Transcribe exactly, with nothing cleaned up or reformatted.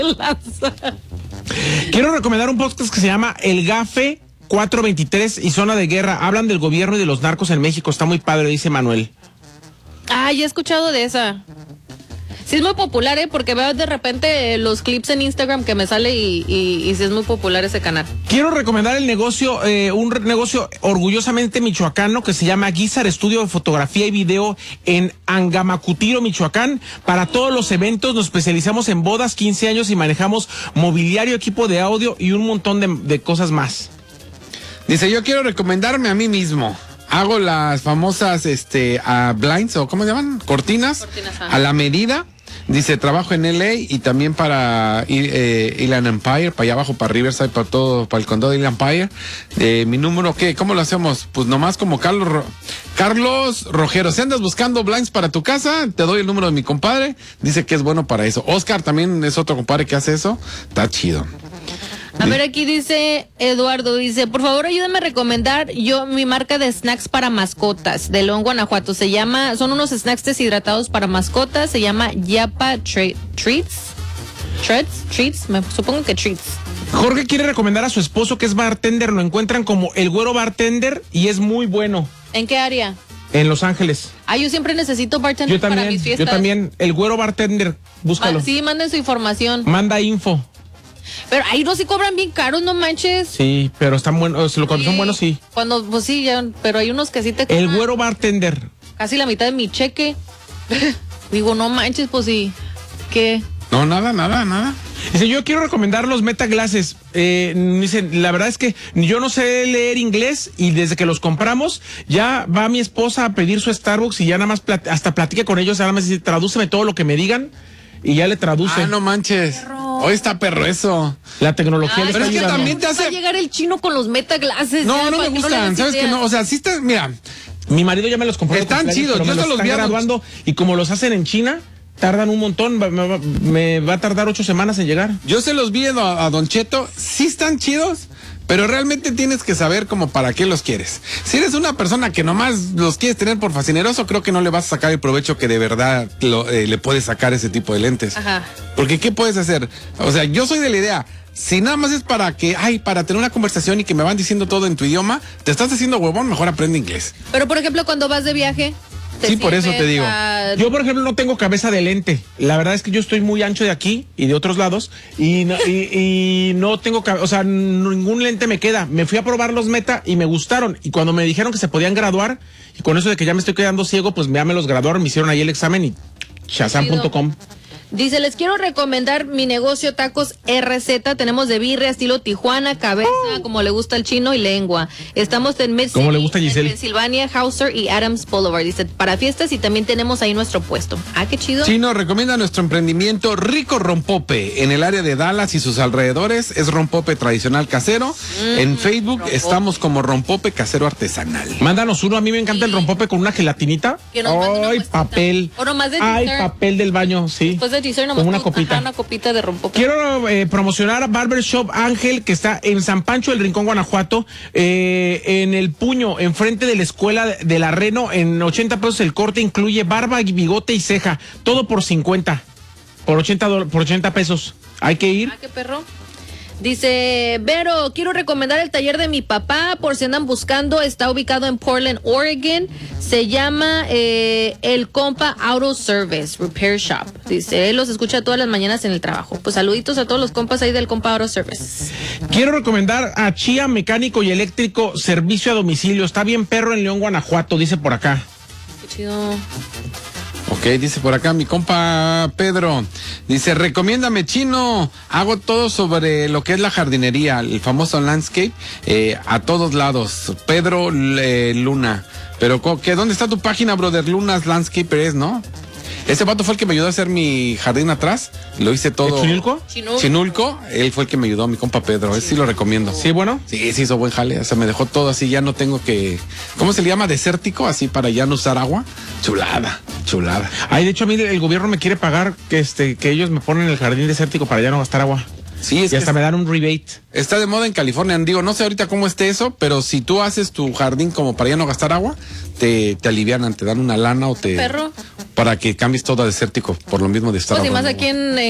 Quiero recomendar un podcast que se llama El Gafe cuatrocientos veintitrés y Zona de Guerra. Hablan del gobierno y de los narcos en México. Está muy padre, dice Manuel. Ah, ya he escuchado de esa. Sí es muy popular, ¿eh? Porque veo de repente los clips en Instagram que me sale y, y, y sí es muy popular ese canal. Quiero recomendar el negocio, eh, un negocio orgullosamente michoacano que se llama Guizar Estudio de Fotografía y Video en Angamacutiro, Michoacán. Para todos los eventos nos especializamos en bodas, quince años y manejamos mobiliario, equipo de audio y un montón de, de cosas más. Dice, yo quiero recomendarme a mí mismo. Hago las famosas este uh, blinds, o ¿cómo se llaman? Cortinas, Cortinas a la medida. Dice, trabajo en L A y también para eh, Inland Empire, para allá abajo, para Riverside, para todo, para el condado de Inland Empire. Eh, mi número, ¿qué? ¿Cómo lo hacemos? Pues nomás como Carlos Ro Carlos Rogero. Si andas buscando blinds para tu casa, te doy el número de mi compadre. Dice que es bueno para eso. Oscar también es otro compadre que hace eso. Está chido. A ver, aquí dice Eduardo, dice, por favor ayúdame a recomendar yo mi marca de snacks para mascotas de León, Guanajuato. Se llama, son unos snacks deshidratados para mascotas, se llama Yapa Treats. Treats, Treats, me supongo que Treats. Jorge quiere recomendar a su esposo que es bartender, lo encuentran como El Güero Bartender y es muy bueno. ¿En qué área? En Los Ángeles. Ah, yo siempre necesito bartender yo también, para mis fiestas. Yo también, El Güero Bartender, búscalo. Ma sí, manden su información. Manda info. Pero ahí no se cobran bien caros, no manches. Sí, pero están buenos, cuando sí. son buenos, sí. Cuando, pues sí, ya, pero hay unos que sí te cobran. El Güero Bartender. Casi la mitad de mi cheque. Digo, no manches, pues sí. ¿Qué? No, nada, nada, nada. Dice, yo quiero recomendar los Metaglasses. Eh, dice, la verdad es que yo no sé leer inglés y desde que los compramos, ya va mi esposa a pedir su Starbucks y ya nada más plat hasta platica con ellos, nada más dice, tradúceme todo lo que me digan y ya le traduce. Ah, no manches. Perro. Hoy está perro eso. La tecnología. Ay, le está pero es que ayudando. también te hace... Va a llegar el chino con los Metaglasses. No, no me gustan, ¿sabes que no? O sea, sí está, mira. Mi marido ya me los compró. Están chidos, yo se los vi graduando y como los hacen en China, tardan un montón, me va, me va a tardar ocho semanas en llegar. Yo se los vi a, a Don Cheto, sí están chidos, pero realmente tienes que saber como para qué los quieres. Si eres una persona que nomás los quieres tener por fascineroso, creo que no le vas a sacar el provecho que de verdad lo, eh, le puedes sacar ese tipo de lentes. Ajá. Porque ¿qué puedes hacer? O sea, yo soy de la idea, si nada más es para que, ay, para tener una conversación y que me van diciendo todo en tu idioma, te estás haciendo huevón, mejor aprende inglés. Pero por ejemplo, cuando vas de viaje... Sí, por eso te digo. A... Yo, por ejemplo, no tengo cabeza de lente. La verdad es que yo estoy muy ancho de aquí y de otros lados y no, y, y no tengo cabeza, o sea, ningún lente me queda. Me fui a probar los Meta y me gustaron. Y cuando me dijeron que se podían graduar, y con eso de que ya me estoy quedando ciego, pues ya me los graduaron, me hicieron ahí el examen y shazam punto com. Dice, les quiero recomendar mi negocio Tacos R Z. Tenemos de birria, estilo Tijuana, cabeza, oh. como le gusta al chino, y lengua. Estamos en Mid Como le gusta a Giselle. Pennsylvania, Hauser y Adams Boulevard. Dice, para fiestas y también tenemos ahí nuestro puesto. Ah, qué chido. Chino recomienda nuestro emprendimiento Rico Rompope en el área de Dallas y sus alrededores. Es rompope tradicional casero. Mm, en Facebook rompope. Estamos como Rompope Casero Artesanal. Mándanos uno, a mí me encanta sí. el rompope con una gelatinita. Ay, papel. O nomás de Ay, papel del baño, sí. Pues de teaser, como una tú, copita. Ajá, una copita de rompope. Quiero eh, promocionar a Barbershop Ángel, que está en San Pancho del Rincón, Guanajuato, eh, en el Puño, enfrente de la escuela de la Reno, en ochenta pesos el corte, incluye barba, bigote y ceja, todo por cincuenta, por ochenta, por ochenta pesos. Hay que ir. Ah, qué perro. Dice, Vero, quiero recomendar el taller de mi papá, por si andan buscando, está ubicado en Portland, Oregon, se llama eh, El Compa Auto Service Repair Shop. Dice, él los escucha todas las mañanas en el trabajo. Pues saluditos a todos los compas ahí del Compa Auto Service. Quiero recomendar a Chía Mecánico y Eléctrico Servicio a Domicilio, está bien perro en León, Guanajuato, dice por acá. Qué chido. Ok, dice por acá mi compa Pedro, dice, recomiéndame chino, hago todo sobre lo que es la jardinería, el famoso landscape, eh, a todos lados, Pedro eh, Luna, pero ¿qué, ¿dónde está tu página, brother? Lunas Landscaper es, ¿no? Ese vato fue el que me ayudó a hacer mi jardín atrás, lo hice todo. ¿Chinulco? Chinulco. Chinulco, él fue el que me ayudó, mi compa Pedro, ese sí lo recomiendo. ¿Sí, bueno? Sí, sí hizo buen jale, o sea, me dejó todo así, ya no tengo que, ¿cómo se le llama? Desértico, así para ya no usar agua. Chulada, chulada. Ay, de hecho a mí el gobierno me quiere pagar que este que ellos me ponen el jardín desértico para ya no gastar agua. Sí, es y hasta que me dan un rebate. Está de moda en California, digo, no sé ahorita cómo esté eso, pero si tú haces tu jardín como para ya no gastar agua, te, te alivianan, te dan una lana o te... Perro. Para que cambies todo a desértico, por lo mismo de estar Pues y más ahorrando aquí en...